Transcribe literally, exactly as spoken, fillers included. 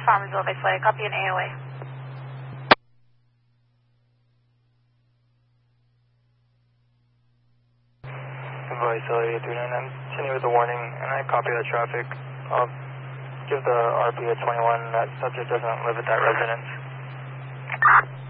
Farmersville, Viceland. Copy an A O A. Viceland, three nine nine, sending with a warning, and I copy that traffic. I'll give the R P at twenty-one. That subject doesn't live at that residence.